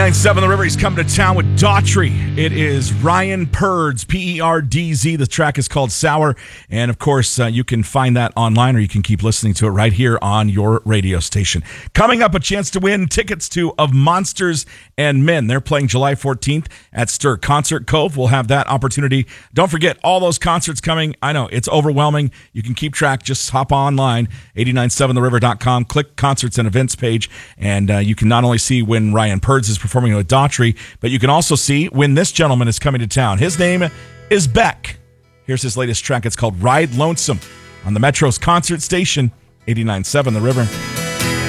9-7 The River. He's coming to town with Daughtry. It is Ryan Purdz, P-E-R-D-Z. The track is called Sour. And, of course, you can find that online, or you can keep listening to it right here on your radio station. Coming up, a chance to win tickets to Of Monsters and Men. They're playing July 14th at Stir Concert Cove. We'll have that opportunity. Don't forget, all those concerts coming. I know, it's overwhelming. You can keep track. Just hop online, 897theriver.com. Click Concerts and Events page, and you can not only see when Ryan Purdz is performing with Daughtry, but you can also see when this gentleman is coming to town. His name is Beck. Here's his latest track. It's called Ride Lonesome on the Metro's concert station, 89.7 The River.